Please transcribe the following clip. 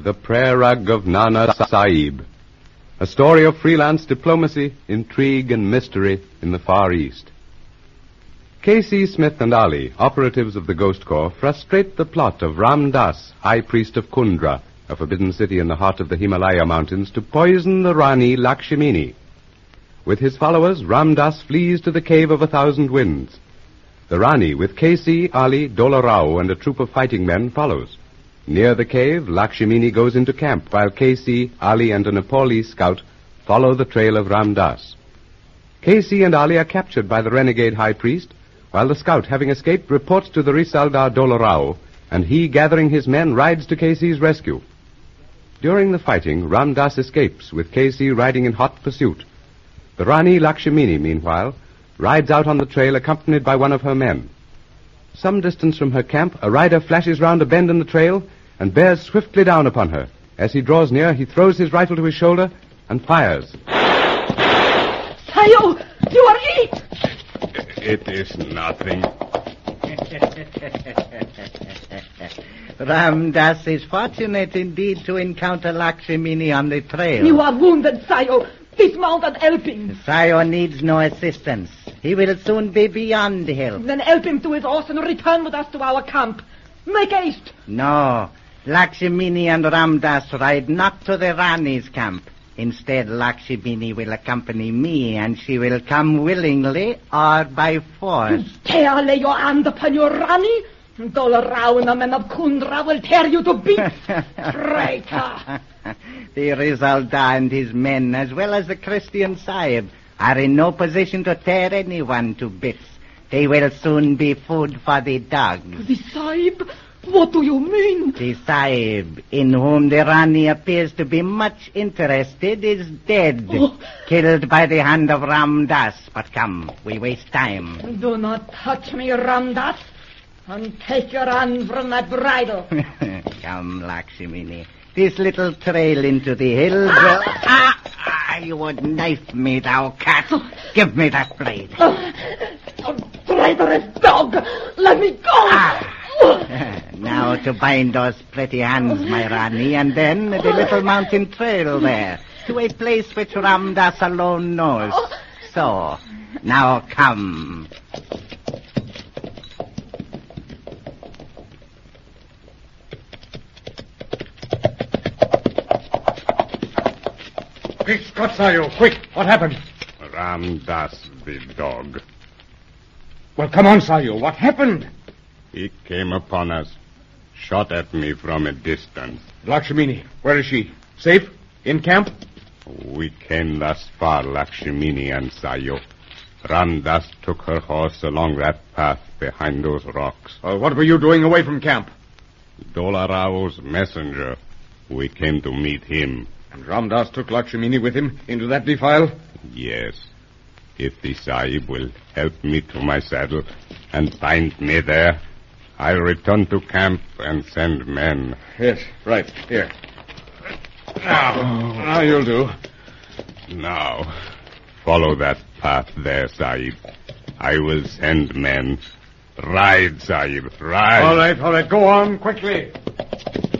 The Prayer Rug of Nana Sahib. A story of freelance diplomacy, intrigue, and mystery in the Far East. K.C. Smith and Ali, operatives of the Ghost Corps, frustrate the plot of Ram Das, High Priest of Kundra, a forbidden city in the heart of the Himalaya Mountains, to poison the Rani Lakshmini. With his followers, Ram Das flees to the Cave of 1,000 Winds. The Rani, with K.C., Ali, Dola Rao, and a troop of fighting men, follows. Near the cave, Lakshmini goes into camp, while K.C., Ali, and a Nepali scout follow the trail of Ram Das. K.C. and Ali are captured by the renegade high priest, while the scout, having escaped, reports to the Risaldar Dola Rao, and he, gathering his men, rides to K.C.'s rescue. During the fighting, Ram Das escapes, with K.C. riding in hot pursuit. The Rani Lakshmini, meanwhile, rides out on the trail accompanied by one of her men. Some distance from her camp, a rider flashes round a bend in the trail and bears swiftly down upon her. As he draws near, he throws his rifle to his shoulder and fires. Sayo, you are it! It is nothing. Ram Das is fortunate indeed to encounter Lakshmini on the trail. You are wounded, Sayo. Dismount and help him. Sayo needs no assistance. He will soon be beyond help. Then help him to his horse and return with us to our camp. Make haste. No. Lakshmini and Ram Das ride not to the Rani's camp. Instead, Lakshmini will accompany me, and she will come willingly or by force. You dare lay your hand upon your Rani? Dola Rao and the men of Kundra will tear you to bits. Traitor. The Risaldar and his men, as well as the Christian Sahib, are in no position to tear anyone to bits. They will soon be food for the dogs. The Sahib? What do you mean? The Sahib, in whom the Rani appears to be much interested, is dead. Oh. Killed by the hand of Ram Das. But come, we waste time. Do not touch me, Ram Das, and take your hand from my bridle. Come, Lakshmini. This little trail into the hills will... You would knife me, thou cat. Give me that blade. Traitorous dog! Let me go! Now to bind those pretty hands, my Rani, and then the little mountain trail there, to a place which Ram Das alone knows. So, now come. Quick, Scott Sayo, quick. What happened? Ram Das, the dog. Well, come on, Sayo. What happened? He came upon us, shot at me from a distance. Lakshmini, where is she? Safe? In camp? We came thus far, Lakshmini and Sayo. Ram Das took her horse along that path behind those rocks. What were you doing away from camp? Dola Rao's messenger. We came to meet him. And Ram Das took Lakshmini with him into that defile? Yes. If the Sahib will help me to my saddle and bind me there, I'll return to camp and send men. Yes, right. Here. Now you'll do. Now, follow that path there, Sahib. I will send men. Ride, Sahib, ride. All right. Go on, quickly.